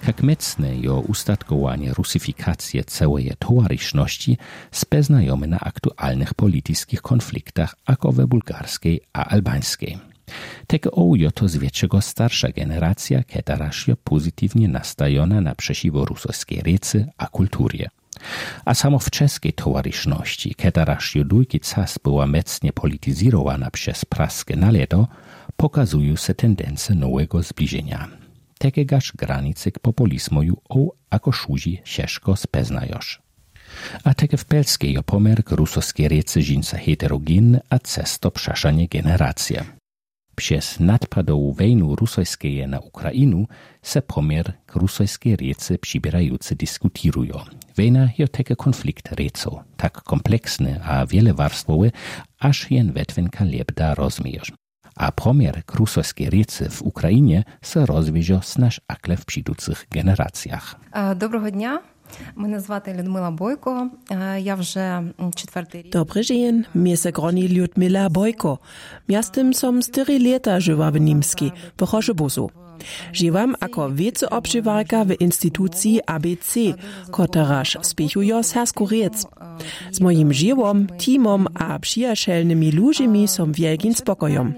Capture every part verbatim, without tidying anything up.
Však mecne jo ustatkowanie rusyfikacje całej towarzyszności speznajemy na aktualnych politycznych konfliktach ako we bulgarskiej a albańskiej. Tego ojo to z większego starsza generacja, ketaraż jo pozytywnie nastajona na przeciwo rusoskiej recy a kulturze. A samo w czeskiej towarzyszności, ketaraż jo długi czas była mecnie polityzirowana przez praskie naleto, pokazują się tendencje nowego zbliżenia. Tegegaż granice k populizmu ju o ako szuzi ciężko speznajosz. A tege w pelskiej jo pomer k rusowskiej recy żinca heterogenny a cesto przeszanie generacja. Przez nadpadową wojnę rusojskie na Ukrainu se pomer k rusojskiej recy przybierający dyskutują. Wojna jo tege konflikt reco, tak kompleksny a wielowarstwowy, aż jen wetwenka lebda rozmierz. A pomiar k rusowskiej recy w Ukrainie se rozwiezie nasz akle w przydących generacjach. Доброго дня. Мене звати Людмила Бойко. Я вже четвертий рік. Dobry dzień, mnie se groni Ludmila Bojko. Miastem som cztery lata żyła w Nimski, w Chorzobuzu. Živam ako wiceobživarka w instytucji A B C, kotaraż spiechujo sersku rec. Z moim živom, teamom a przyjacielnymi ludźmi som wielkim spokojom.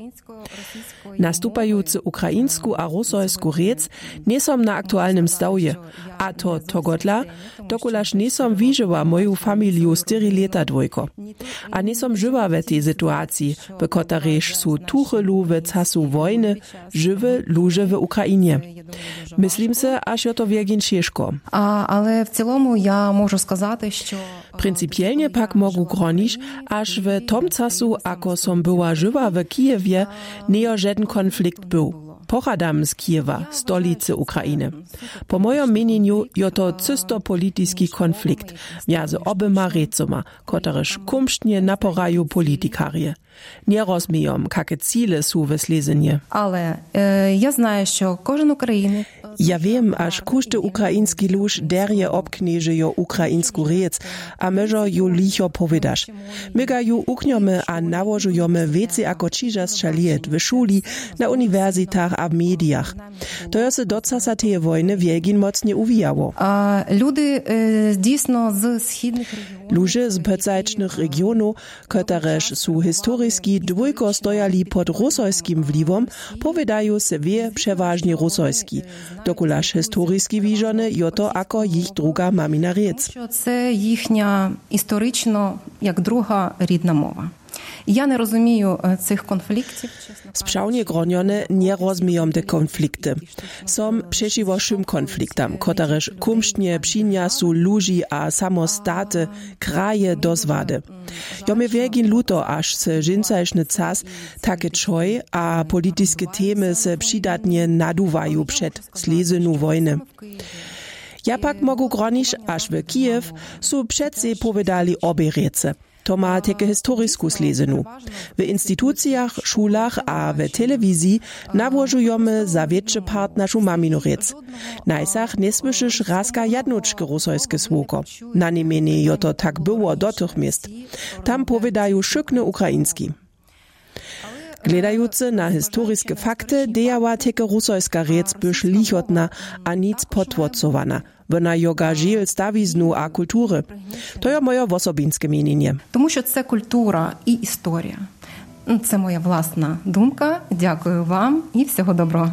Nastupający ukraińsku a rusojsku rec nie som na aktualnym stawje, a to togodla, dokulaż nie som wyżyła moją familię cztery lata dwojko. A nie som żywa w tej sytuacji, w kotareż su tuchelu w czasu wojny żywe ludzie w Ukrainie. Myslím se, aż jo to wielkim ciężko. Але в цілому я можу сказати, що Principielnie pak mogu gronić, aż w tom czasu, ako som była żywa w Kijewie, nie jo żaden konflikt był. Pochadam z Kijewa, stolicy Ukrainy. Po mojem mieniu jo to czysto polityczny konflikt między obema recoma, któreż kumsztnie naporają politykarie. Nie rozumiem, jakie cele są w slezenie. Але е, я знаю, що кожен українець Ja wiem, aż każdy ukraiński luż derje obknieże jo ukraińsku rec, a myżo ju licho powiedziasz. My ga ju ukniemy a nałożujemy więcej jako trzydzieści lat w szuli, na uniwersytach a w mediach. To jo se docasa tej wojny wielkim mocnie uwijało. А люди е, дійсно з східних регіонів. Ludzie z bezajcznych regionów, któreż są historyjski dwójko stojali pod rusojskim wliwom, powiedają se wie przeważnie rusojski. Dokulaż historyjski wiżony jo to ako ich druga mamina rec. Що це їхня історично як друга рідна мова. Я не розумію е, цих конфліктів, чесно. Sprzałnie gronione nie rozumiem te konflikty. Som przeciwko szym konfliktam, któreż kumsztnie przynia su ludzi a samostate, kraje do zwady. Jo mnie wielkin luto, aż se żynczajszny czas takie czoj a polityczne temy se przydatnie naduwają przed slezenu wojny. Ja pak mogu gronić, aż w Kijew su przedse powiedziali obie rece. To ma takie historysku slezenu. W instytucjach, szulach a w telewizji nałożujemy za większy part naszą maminu rec. Najsach nie słyszysz razka jadnuczki rusojskie słoko. Na niemienie jo to tak było do tych miast. Tam powiedają szykny ukraiński. Gledający na historyskie fakty, dejała takie rusojska rec byś lichotna a nic potwierdzona. Wona joga žil stawiznu a kultury. To je moje osobinske mienienie. Тому що це культура і історія. Це моя власна думка. Дякую вам і всього доброго.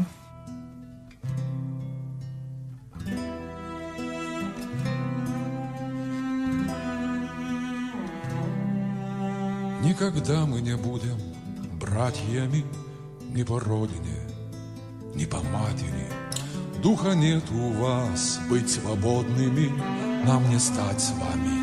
Никогда мы не будем братьями ни по родине, ни по матери. Духа нет у вас быть свободными, нам не стать с вами